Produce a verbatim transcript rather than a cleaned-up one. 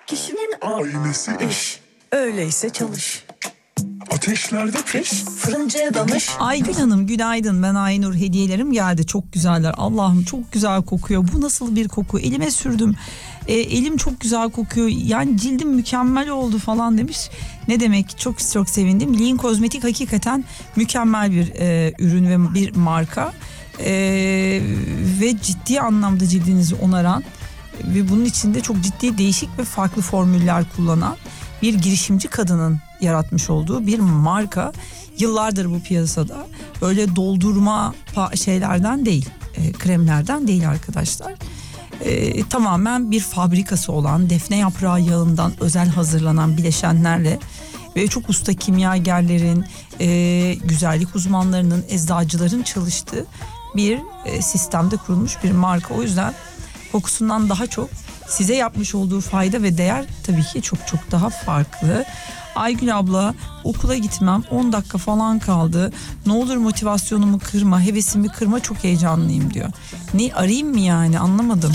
Kişinin aynesi iş. Öyleyse çalış. Ateşlerde piş. Fırıncıya danış. Aygül Hanım günaydın, ben Aynur, hediyelerim geldi, çok güzeller. Allah'ım çok güzel kokuyor, bu nasıl bir koku, elime sürdüm, e, elim çok güzel kokuyor, yani cildim mükemmel oldu falan demiş. Ne demek, çok çok sevindim. Lean Kozmetik hakikaten mükemmel bir e, ürün ve bir marka e, ve ciddi anlamda cildinizi onaran ve bunun içinde çok ciddi değişik ve farklı formüller kullanan bir girişimci kadının yaratmış olduğu bir marka. Yıllardır bu piyasada, öyle doldurma şeylerden değil, e, kremlerden değil arkadaşlar. E, tamamen bir fabrikası olan, defne yaprağı yağından özel hazırlanan bileşenlerle ve çok usta kimyagerlerin, e, güzellik uzmanlarının, eczacıların çalıştığı bir e, sistemde kurulmuş bir marka. O yüzden kokusundan daha çok size yapmış olduğu fayda ve değer tabii ki çok çok daha farklı. Aygül abla, okula gitmem, on dakika falan kaldı, ne olur motivasyonumu kırma, hevesimi kırma, çok heyecanlıyım diyor. Ne, arayayım mı yani, anlamadım.